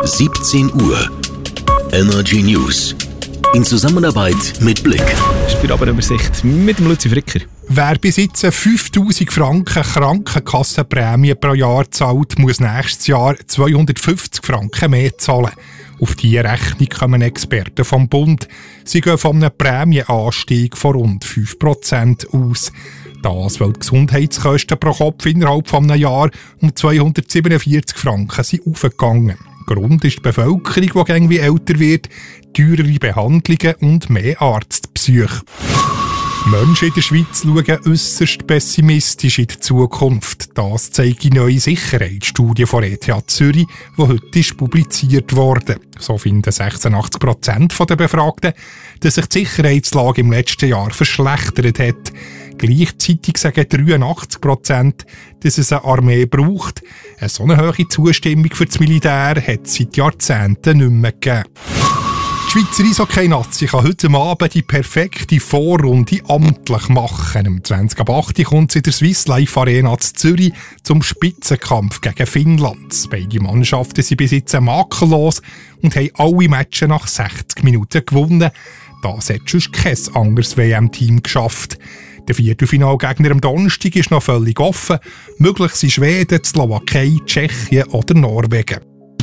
17 Uhr. Energy News. In Zusammenarbeit mit Blick. Das ist für Abendübersicht mit dem Luzi Fricker. Wer bis jetzt 5'000 Franken Krankenkassenprämie pro Jahr zahlt, muss nächstes Jahr 250 Franken mehr zahlen. Auf diese Rechnung kommen Experten vom Bund. Sie gehen von einem Prämienanstieg von rund 5% aus. Das, weil die Gesundheitskosten pro Kopf innerhalb von einem Jahr um 247 Franken sind aufgegangen. Grund ist die Bevölkerung, die irgendwie älter wird, teurere Behandlungen und mehr Arztbesuche. Menschen in der Schweiz schauen äusserst pessimistisch in die Zukunft. Das zeigt die neue Sicherheitsstudie von ETH Zürich, die heute ist publiziert wurde. So finden 86% der Befragten, dass sich die Sicherheitslage im letzten Jahr verschlechtert hat. Gleichzeitig sagen 83%, dass es eine Armee braucht. Eine so eine hohe Zustimmung für das Militär hat es seit Jahrzehnten nicht mehr gegeben. Die Schweizer Eishockey-Nazi kann heute Abend die perfekte Vorrunde amtlich machen. Am 20.08. kommt es in der Swiss Life Arena zu Zürich zum Spitzenkampf gegen Finnland. Beide Mannschaften sind bis jetzt makellos und haben alle Matches nach 60 Minuten gewonnen. Das hat sonst kein anderes WM-Team geschafft. Der Viertelfinalgegner am Donnerstag ist noch völlig offen. Möglich sind Schweden, die Slowakei, Tschechien oder Norwegen.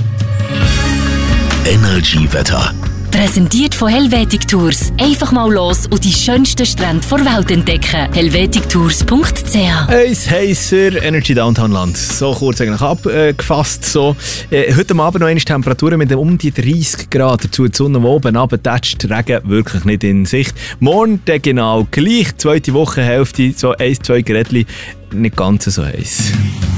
Energy-Wetter. Präsentiert von Helvetic Tours. Einfach mal los und die schönsten Strände der Welt entdecken. helvetictours.ch. Ein heißer Energy Downtown Land. So kurz eigentlich abgefasst. So. Heute Abend noch eine Temperatur mit um die 30 Grad. Dazu die Sonne, die oben runtertätscht. Regen wirklich nicht in Sicht. Morgen dann genau gleich. Zweite Wochenhälfte, so 1-2 Grädli. Nicht ganz so heiß.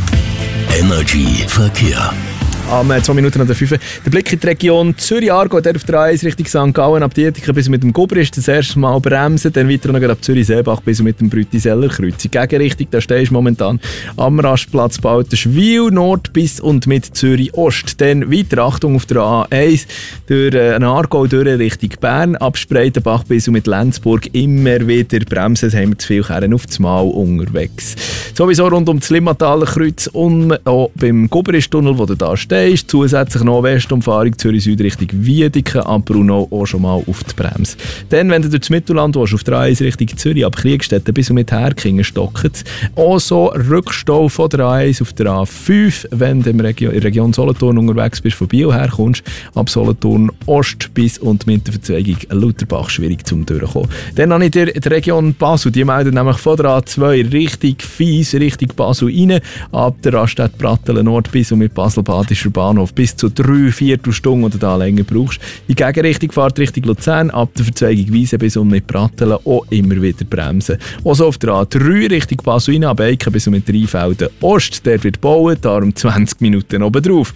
Energy Verkehr. Am 2 Minuten nach der 5. Der Blick in die Region Zürich-Aargau, der auf der A1 Richtung St. Gallen ab Dietikon bis mit dem Gubrist das erste Mal bremsen, dann weiter noch ab Zürich-Seebach bis mit dem Brütiseller-Kreuz. In Gegenrichtung, da stehst du momentan am Rastplatz Baltenschwil, Nord bis und mit Zürich-Ost. Dann weiter, Achtung auf der A1, durch Aargau durch Richtung Bern, ab Spreitenbach bis und mit Lenzburg immer wieder bremsen, haben wir zu viel Kehren auf das Mal unterwegs. Sowieso rund um das Limmataler Kreuz und auch beim Gubrist-Tunnel, wo du da stehst, zusätzlich noch Westumfahrung Zürich-Süd Richtung Wiedeken, ab Brunau auch schon mal auf die Bremse. Dann, wenn du durch das Mittelland willst, auf der A1 Richtung Zürich, ab Kriegstetten bis und mit Herkingen stocket. Auch so Rückstau von der A1 auf der A5, wenn du in der Region Solothurn unterwegs bist, von Biel herkommst, ab Solothurn Ost bis und mit der Verzweigung Lutherbach schwierig zum Durchkommen. Dann habe ich die Region Basel, die meldet nämlich von der A2 richtig fies, Richtung Basel rein, ab der Raststätte Brattelen Nord bis und mit Basel-Badischer Bahnhof bis zu 3/4 Stunden oder da länger brauchst. In Gegenrichtung fahrt Richtung Luzern, ab der Verzweigung Wiese bis und mit Brattelen auch immer wieder bremsen. Also auf der A3 Richtung Basel rein, ab Eiken bis und mit Rheinfelden Ost, der wird bauen, darum 20 Minuten oben drauf.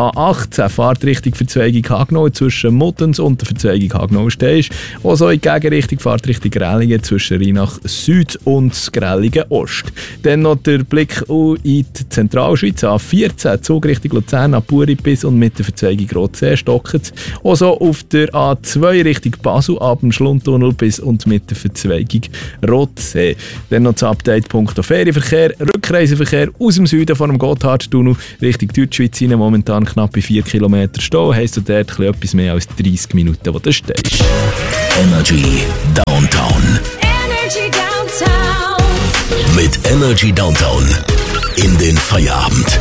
A18 fahrt Richtung Verzweigung Hagnau zwischen Muttens und der Verzweigung Hagnau stehst. Also in Gegenrichtung fahrt Richtung Grellingen zwischen Rheinach Süd und Grellingen Ost. Dann noch der Blick in die Zentralschweiz, A14 Zug Richtung Luzern, ab Buri bis und mit der Verzweigung Rotsee stocket. Also auf der A2 Richtung Basel, ab dem Schlundtunnel bis und mit der Verzweigung Rotsee. Dann noch das Update-Punkt auf Ferienverkehr, Rückreiseverkehr aus dem Süden von dem Gotthardtunnel Richtung Deutschschweiz rein, momentan knapp bei 4 Kilometer Stau, heisst du dort etwas mehr als 30 Minuten, wo du stehst. Energy Downtown. Energy Downtown. Mit Energy Downtown in den Feierabend.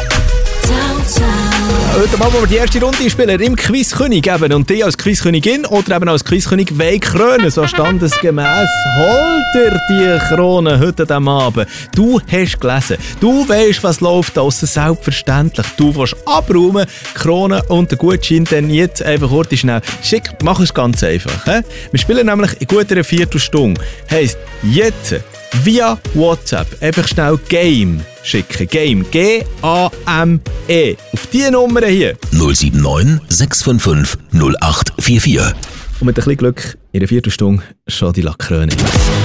Heute Abend wollen wir die erste Runde spielen im Quizkönig eben. Und die als Quizkönigin oder eben als Quizkönig wollen krönen. So standesgemäß holt ihr die Krone heute an diesem Abend. Du hast gelesen. Du weisst, was läuft da aussen. Selbstverständlich. Du willst abräumen, Krone und den Gutschein dann jetzt einfach kurz schnell. Schick, mach es ganz einfach. He? Wir spielen nämlich in gut einer Viertelstunde. Heisst, jetzt via WhatsApp einfach schnell Game schicken. Game. G-A-M-E. Auf diese Nummer hier. 079 655 0844. Und mit ein bisschen Glück in einer Viertelstunde schon die Lakröne.